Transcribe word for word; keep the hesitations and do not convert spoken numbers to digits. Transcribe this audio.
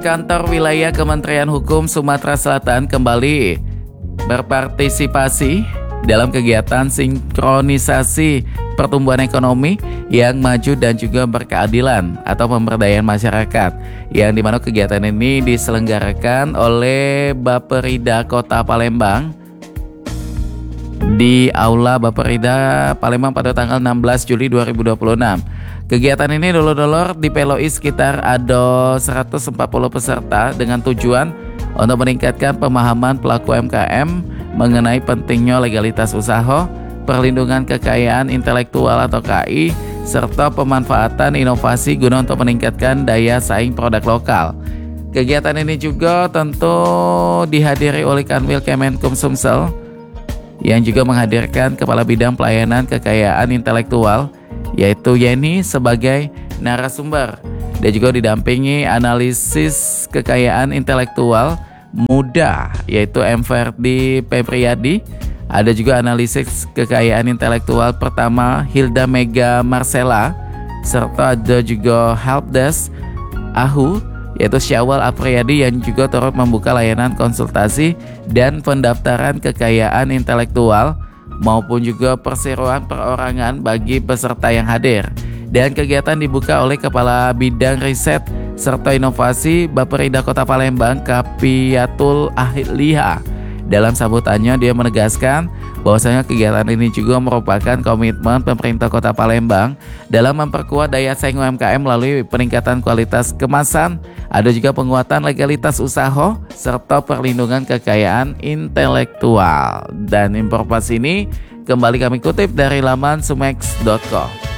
Kantor Wilayah Kementerian Hukum Sumatera Selatan kembali berpartisipasi dalam kegiatan sinkronisasi pertumbuhan ekonomi yang maju dan juga berkeadilan atau pemberdayaan masyarakat, yang dimana kegiatan ini diselenggarakan oleh Bapperida Kota Palembang di Aula Bapperida Palembang pada tanggal enam belas Juli dua ribu dua puluh enam. Kegiatan ini dulur-dulur dipeloi sekitar ada seratus empat puluh peserta dengan tujuan untuk meningkatkan pemahaman pelaku U M K M mengenai pentingnya legalitas usaha, perlindungan kekayaan intelektual atau K I, serta pemanfaatan inovasi guna untuk meningkatkan daya saing produk lokal. Kegiatan ini juga tentu dihadiri oleh Kanwil Kemenkum Sumsel yang juga menghadirkan Kepala Bidang Pelayanan Kekayaan Intelektual yaitu Yeni sebagai narasumber, dan juga didampingi analisis kekayaan intelektual muda yaitu M Ferdi Pepriyadi. Ada juga analisis kekayaan intelektual pertama Hilda Mega Marcella, serta ada juga helpdesk Ahu yaitu Syawal Apriyadi yang juga turut membuka layanan konsultasi dan pendaftaran kekayaan intelektual maupun juga perseroan perorangan bagi peserta yang hadir. Dan kegiatan dibuka oleh Kepala Bidang Riset serta Inovasi Bapperida Kota Palembang, Kapiatul Ahliha. Dalam sambutannya dia menegaskan bahwasanya kegiatan ini juga merupakan komitmen pemerintah Kota Palembang dalam memperkuat daya saing U M K M melalui peningkatan kualitas kemasan, ada juga penguatan legalitas usaha serta perlindungan kekayaan intelektual. Dan informasi ini kembali kami kutip dari laman sumex dot com.